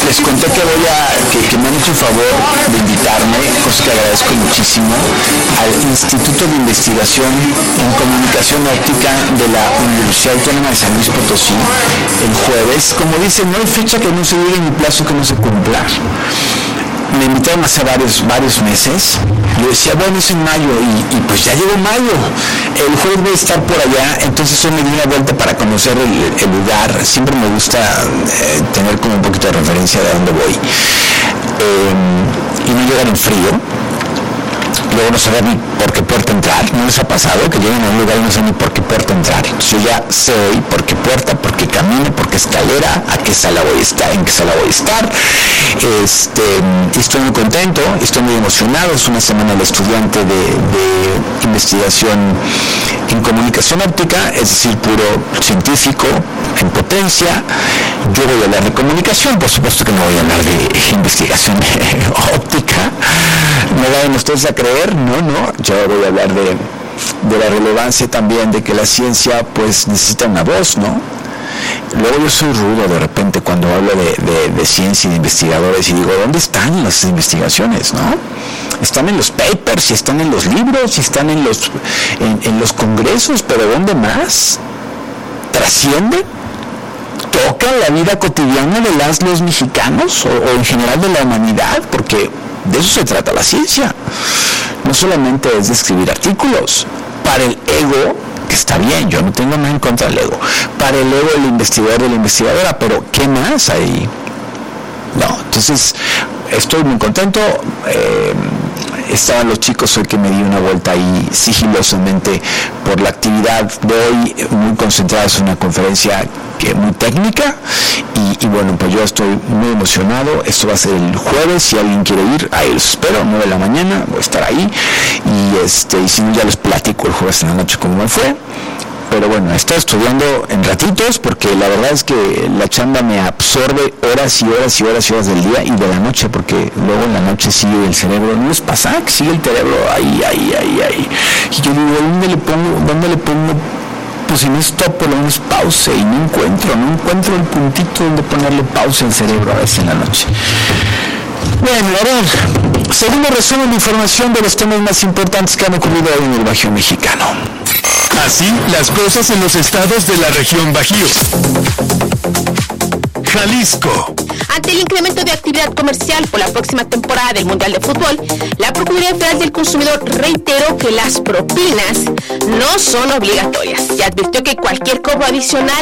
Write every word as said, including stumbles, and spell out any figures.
les conté que voy a, que, que me han hecho el favor de invitarme, cosa que agradezco muchísimo, al Instituto de Investigación en Comunicación Óptica de la Universidad Autónoma de San Luis Potosí el jueves. Como dicen, no hay fecha que no se llegue ni plazo que no se cumpla. Me invitaron hace varios, varios meses. Yo decía, bueno, es en mayo, y, y pues ya llegó mayo. El jueves voy a estar por allá, entonces yo me di una vuelta para conocer el, el lugar. Siempre me gusta eh, tener como un poquito de referencia de dónde voy. Eh, y no llegar en frío. Luego no saber ni por qué puerta entrar. ¿No les ha pasado que lleguen a un lugar y no saben ni por qué puerta entrar? Entonces yo ya sé hoy por qué puerta, por qué camino, por qué escalera, a qué sala voy a estar, en qué sala voy a estar. Este, estoy muy contento, estoy muy emocionado. Es una semana del estudiante de, de investigación en comunicación óptica, es decir, puro científico en potencia. Yo voy a hablar de comunicación, por supuesto que no voy a hablar de investigación óptica. No vayan ustedes a creer, no, no, yo voy a hablar de, de la relevancia también de que la ciencia pues necesita una voz, ¿no? Luego yo soy rudo de repente cuando hablo de, de, de ciencia y de investigadores y digo, ¿dónde están las investigaciones, no? Están en los papers, y están en los libros, y están en los, en, en los congresos, pero ¿dónde más? ¿Trascienden? ¿Tocan la vida cotidiana de las los mexicanos o, o en general de la humanidad? Porque de eso se trata la ciencia. No solamente es de escribir artículos. Para el ego, que está bien, yo no tengo nada en contra del ego. Para el ego del investigador, de la investigadora, pero ¿qué más hay? No, entonces estoy muy contento. Eh, estaban los chicos hoy que me di una vuelta ahí sigilosamente por la actividad de hoy, muy concentrados en una conferencia que muy técnica, y, y bueno, pues yo estoy muy emocionado. Esto va a ser el jueves, si alguien quiere ir, ahí los espero, nueve de la mañana, voy a estar ahí, y este y si no ya les platico el jueves en la noche cómo me fue. Pero bueno, estoy estudiando en ratitos porque la verdad es que la chamba me absorbe horas y horas y horas y horas del día y de la noche, porque luego en la noche sigue el cerebro, ¿no les pasa? Que sigue el cerebro ahí, ahí, ahí, ahí. Y yo digo, ¿dónde le pongo, dónde le pongo? Pues si no stop, por lo menos pause, y no encuentro, no encuentro el puntito donde ponerle pausa al cerebro a veces en la noche. Bueno, a ver, segundo resumen de información de los temas más importantes que han ocurrido hoy en el Bajío mexicano. Así las cosas en los estados de la región Bajío. Jalisco. Ante el incremento de actividad comercial por la próxima temporada del Mundial de Fútbol, la Procuraduría Federal del Consumidor reiteró que las propinas no son obligatorias y advirtió que cualquier cobro adicional